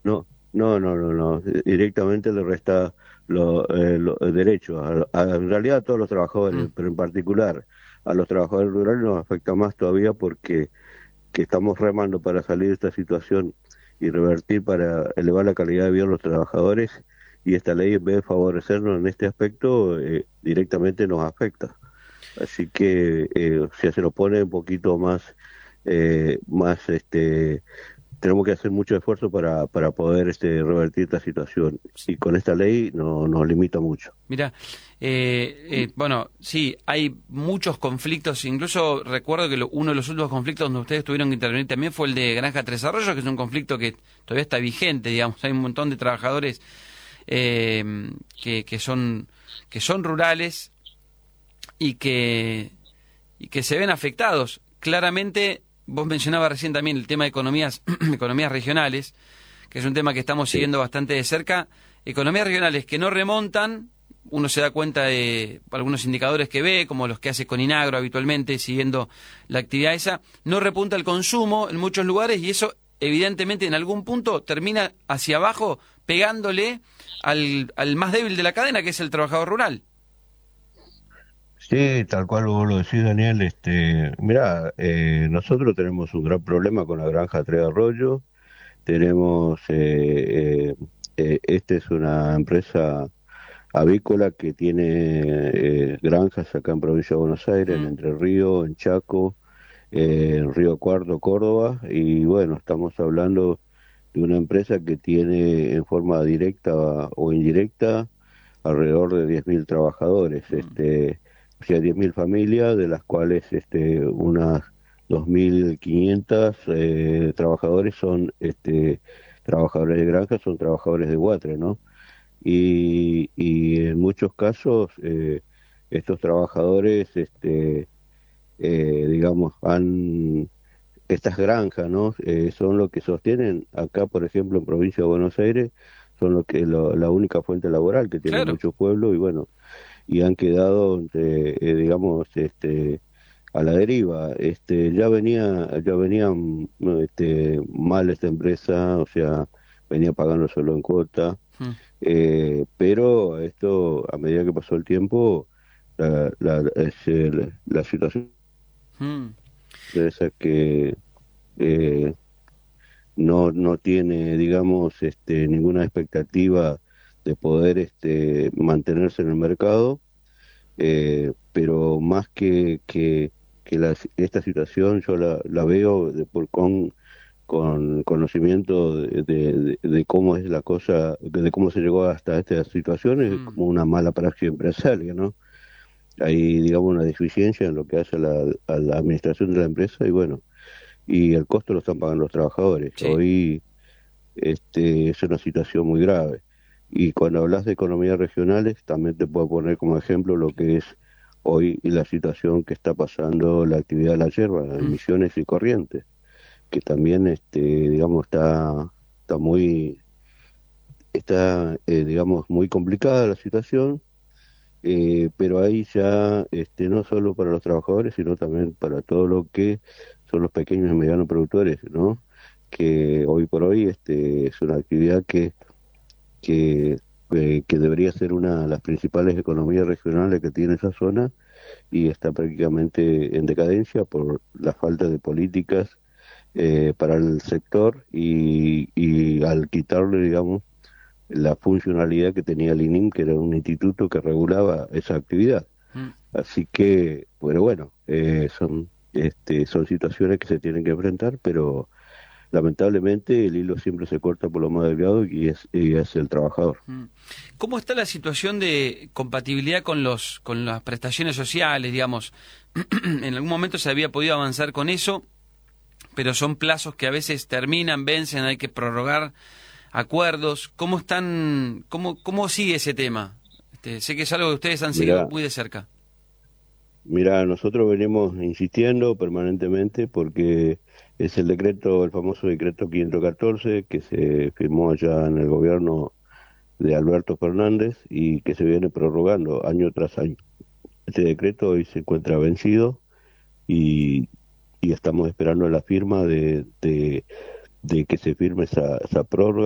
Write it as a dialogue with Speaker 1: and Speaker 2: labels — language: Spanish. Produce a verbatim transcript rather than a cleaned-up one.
Speaker 1: No, no, no, no, no. Directamente le resta los derechos. A, a- en realidad a todos los
Speaker 2: Mm,
Speaker 1: trabajadores, pero en particular a los trabajadores rurales nos afecta más todavía porque que estamos remando para salir de esta situación y revertir para elevar la calidad de vida de los trabajadores, y esta ley, en vez de favorecernos en este aspecto, eh, directamente nos afecta. Así que eh, si se nos pone un poquito más, eh, más este, tenemos que hacer mucho esfuerzo para, para poder este, revertir esta situación. Y con esta ley no, nos limita mucho.
Speaker 2: mira, eh, eh, bueno, sí, hay muchos conflictos. Incluso recuerdo que lo- uno de los últimos conflictos donde ustedes tuvieron que intervenir también fue el de Granja Tres Arroyos, que es un conflicto que todavía está vigente, digamos. Hay un montón de trabajadores eh, que, que son que son rurales y que y que se ven afectados. Claramente, vos mencionabas recién también el tema de economías economías regionales, que es un tema que estamos
Speaker 1: Sí.
Speaker 2: siguiendo bastante de cerca. Economías regionales que no remontan, uno se da cuenta de algunos indicadores que ve, como los que hace Coninagro habitualmente, siguiendo la actividad esa, no repunta el consumo en muchos lugares y eso evidentemente en algún punto termina hacia abajo pegándole al, al más débil de la cadena, que es el trabajador rural.
Speaker 1: Sí, tal cual vos lo decís, Daniel. Este, mira, eh, nosotros tenemos un gran problema con la granja Tres Arroyos. Tenemos, eh, eh, eh, esta es una empresa avícola que tiene eh, granjas acá en Provincia de Buenos Aires, en
Speaker 2: Mm,
Speaker 1: Entre Ríos, en Chaco, eh, en Río Cuarto, Córdoba. Y bueno, estamos hablando de una empresa que tiene en forma directa o indirecta alrededor de diez mil trabajadores,
Speaker 2: mm,
Speaker 1: este, o sea, diez mil familias, de las cuales este, unas dos mil quinientos eh, trabajadores son este, trabajadores de granja, son trabajadores de Guatre, ¿no? Y, y en muchos casos eh, estos trabajadores, este, eh, digamos, han estas granjas, ¿no? Eh, son lo que sostienen acá, por ejemplo, en provincia de Buenos Aires, son lo que lo- la única fuente laboral que tienen
Speaker 2: claro.
Speaker 1: muchos pueblos, y bueno, y han quedado, eh, eh, digamos, este, a la deriva. Este, ya venía, ya venía mm, este, mal esta empresa, o sea, venía pagando solo en cuota,
Speaker 2: Mm,
Speaker 1: eh, pero esto, a medida que pasó el tiempo, la, la, es, eh, la la situación
Speaker 2: mm,
Speaker 1: es que eh, no, no tiene, digamos, este, ninguna expectativa de poder este, mantenerse en el mercado, eh, pero más que, que, que la- esta situación yo la, la veo de, por, con, con conocimiento de, de- de cómo es la cosa, de cómo se llegó hasta esta situación, es
Speaker 2: mm.
Speaker 1: como una mala praxis empresaria, ¿no? Hay, digamos, una deficiencia en lo que hace a la, a la administración de la empresa, y bueno, y el costo lo están pagando los trabajadores.
Speaker 2: Sí.
Speaker 1: Hoy este, es una situación muy grave. Y cuando hablas de economías regionales, también te puedo poner como ejemplo lo que es hoy la situación que está pasando la actividad de la yerba en
Speaker 2: Mm,
Speaker 1: Misiones y Corrientes, que también, este, digamos, está, está muy, está, eh, digamos, muy complicada la situación, eh, pero ahí ya, este, no solo para los trabajadores, sino también para todo lo que son los pequeños y medianos productores, ¿no? Que hoy por hoy este, es una actividad que que, eh, que debería ser una de las principales economías regionales que tiene esa zona, y está prácticamente en decadencia por la falta de políticas eh, para el sector, y, y al quitarle, digamos, la funcionalidad que tenía el INIM, que era un instituto que regulaba esa actividad.
Speaker 2: mm.
Speaker 1: Así que, bueno, bueno, eh, son, este, son situaciones que se tienen que enfrentar, pero lamentablemente el hilo siempre se corta por lo más delgado, y es, y es el trabajador.
Speaker 2: Mm. ¿Cómo está la situación de compatibilidad con los con las prestaciones sociales, digamos? En algún momento se había podido avanzar con eso, pero son plazos que a veces terminan, vencen, hay que prorrogar acuerdos. ¿Cómo están, cómo cómo sigue ese tema? Este, sé que es algo que ustedes han seguido
Speaker 1: Mira,
Speaker 2: muy de cerca.
Speaker 1: Mira, nosotros venimos insistiendo permanentemente porque es el decreto, el famoso decreto quinientos catorce, que se firmó allá en el gobierno de Alberto Fernández y que se viene prorrogando año tras año. Este decreto hoy se encuentra vencido, y, y estamos esperando la firma de, de, de que se firme esa, esa prórroga.